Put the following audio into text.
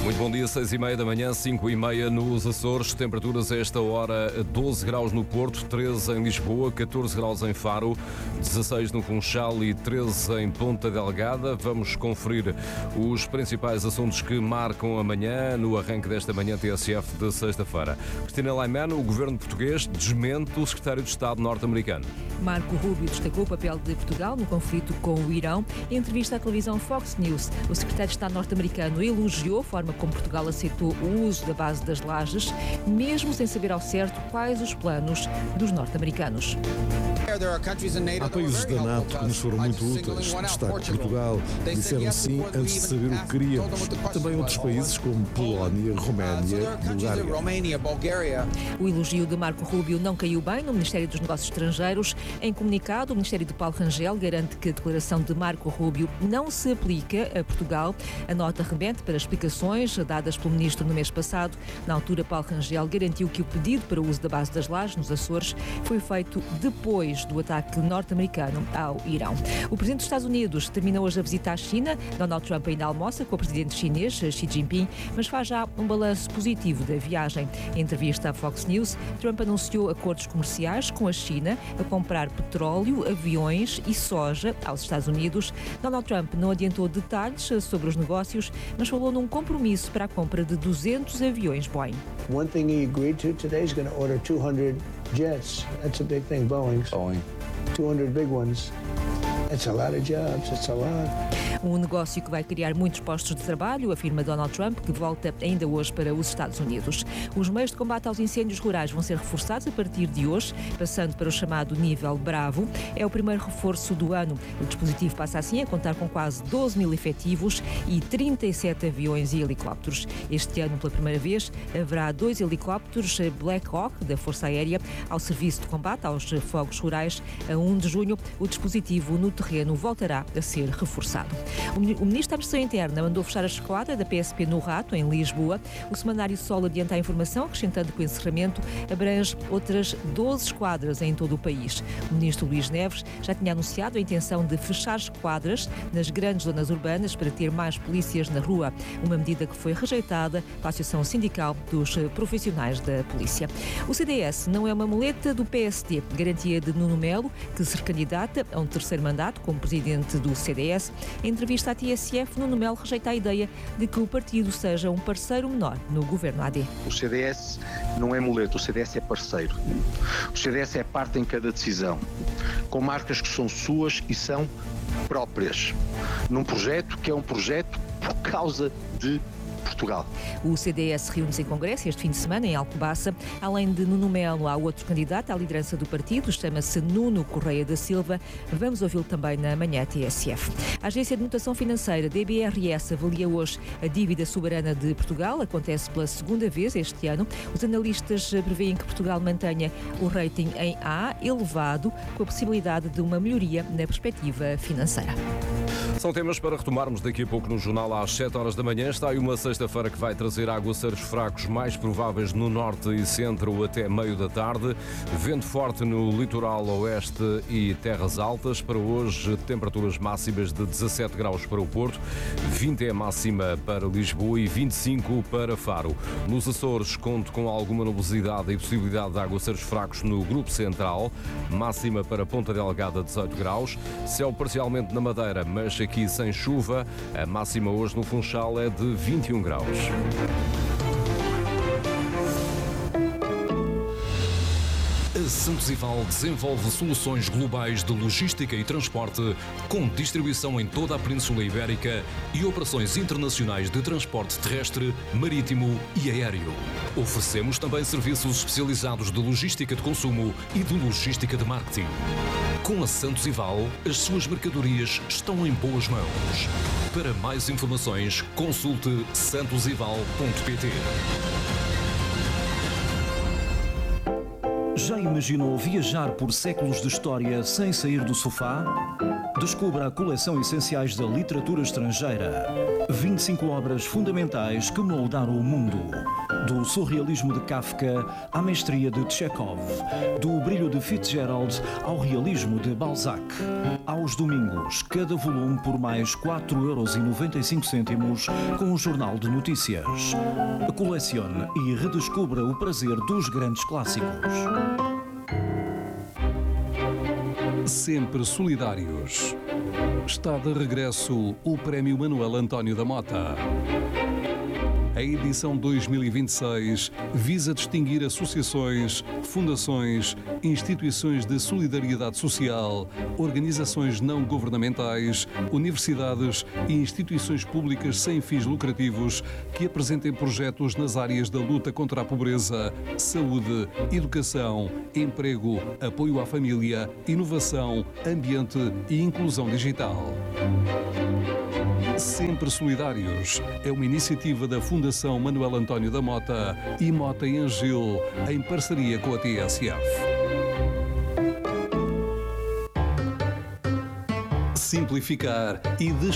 Muito bom dia, 6h30 da manhã, 5h30 nos Açores. Temperaturas a esta hora, 12 graus no Porto, 13 em Lisboa, 14 graus em Faro, 16 no Funchal e 13 em Ponta Delgada. Vamos conferir os principais assuntos que marcam a manhã no arranque desta manhã TSF de sexta-feira. Cristina Laiman, o governo português desmente o secretário de Estado norte-americano. Marco Rubio destacou o papel de Portugal no conflito com o Irão. Em entrevista à televisão Fox News, o secretário de Estado norte-americano elogiou a forma como Portugal aceitou o uso da base das Lajes, mesmo sem saber ao certo quais os planos dos norte-americanos. Há países da NATO que nos foram muito úteis, destaque Portugal, disseram sim antes de saber o que queríamos. Também outros países como Polónia, Roménia, Bulgária. O elogio de Marco Rubio não caiu bem no Ministério dos Negócios Estrangeiros. Em comunicado, o Ministério de Paulo Rangel garante que a declaração de Marco Rubio não se aplica a Portugal. A nota remete para explicações dadas pelo Ministro no mês passado. Na altura, Paulo Rangel garantiu que o pedido para o uso da base das Lajes nos Açores foi feito depois do ataque norte-americano ao Irão. O Presidente dos Estados Unidos terminou hoje a visita à China. Donald Trump ainda almoça com o Presidente chinês, Xi Jinping, mas faz já um balanço positivo da viagem. Em entrevista à Fox News, Trump anunciou acordos comerciais com a China a comprar petróleo, aviões e soja aos Estados Unidos. Donald Trump não adiantou detalhes sobre os negócios, mas falou num compromisso para a compra de 200 aviões Boeing. One thing he agreed to today is going to order 200 jets. That's a big thing, Boeing. 200 big ones. That's a lot of jobs. That's a lot. Um negócio que vai criar muitos postos de trabalho, afirma Donald Trump, que volta ainda hoje para os Estados Unidos. Os meios de combate aos incêndios rurais vão ser reforçados a partir de hoje, passando para o chamado nível Bravo. É o primeiro reforço do ano. O dispositivo passa assim a contar com quase 12 mil efetivos e 37 aviões e helicópteros. Este ano, pela primeira vez, haverá 2 helicópteros Black Hawk da Força Aérea ao serviço de combate aos fogos rurais. A 1 de junho, o dispositivo no terreno voltará a ser reforçado. O Ministro da Administração Interna mandou fechar a esquadra da PSP no Rato, em Lisboa. O semanário Sol adianta a informação, acrescentando que o encerramento abrange outras 12 esquadras em todo o país. O Ministro Luís Neves já tinha anunciado a intenção de fechar esquadras nas grandes zonas urbanas para ter mais polícias na rua, uma medida que foi rejeitada pela Associação Sindical dos Profissionais da Polícia. O CDS não é uma muleta do PSD, garantia de Nuno Melo, que se recandidata a um terceiro mandato como presidente do CDS. Em entrevista à TSF, Nuno Melo rejeita a ideia de que o partido seja um parceiro menor no governo AD. O CDS não é muleta, o CDS é parceiro. O CDS é parte em cada decisão, com marcas que são suas e são próprias, num projeto que é um projeto por causa de Portugal. O CDS reúne-se em congresso este fim de semana em Alcobaça. Além de Nuno Melo, há outro candidato à liderança do partido, chama-se Nuno Correia da Silva. Vamos ouvi-lo também na manhã TSF. A Agência de Notação Financeira, DBRS, avalia hoje a dívida soberana de Portugal. Acontece pela segunda vez este ano. Os analistas prevêem que Portugal mantenha o rating em A, elevado, com a possibilidade de uma melhoria na perspectiva financeira. São temas para retomarmos daqui a pouco no jornal às 7 horas da manhã. Está aí uma sexta-feira que vai trazer aguaceiros fracos mais prováveis no norte e centro até meio da tarde. Vento forte no litoral oeste e terras altas. Para hoje, temperaturas máximas de 17 graus para o Porto, 20 é a máxima para Lisboa e 25 para Faro. Nos Açores, conto com alguma nubosidade e possibilidade de aguaceiros fracos no grupo central. Máxima para Ponta Delgada, 18 graus. Céu parcialmente na Madeira, mas aqui sem chuva. A máxima hoje no Funchal é de 21 graus. A Santos Ival desenvolve soluções globais de logística e transporte, com distribuição em toda a Península Ibérica e operações internacionais de transporte terrestre, marítimo e aéreo. Oferecemos também serviços especializados de logística de consumo e de logística de marketing. Com a Santos Ival, as suas mercadorias estão em boas mãos. Para mais informações, consulte santosival.pt. Já imaginou viajar por séculos de história sem sair do sofá? Descubra a coleção Essenciais da Literatura Estrangeira. 25 obras fundamentais que moldaram o mundo. Do surrealismo de Kafka à mestria de Chekhov. Do brilho de Fitzgerald ao realismo de Balzac. Aos domingos, cada volume por mais 4,95 € com o Jornal de Notícias. Colecione e redescubra o prazer dos grandes clássicos. Sempre solidários. Está de regresso o Prémio Manuel António da Mota. A edição 2026 visa distinguir associações, fundações, instituições de solidariedade social, organizações não governamentais, universidades e instituições públicas sem fins lucrativos que apresentem projetos nas áreas da luta contra a pobreza, saúde, educação, emprego, apoio à família, inovação, ambiente e inclusão digital. Sempre Solidários é uma iniciativa da Fundação Manuel António da Mota e Mota e Angil, em parceria com a TSF. Simplificar e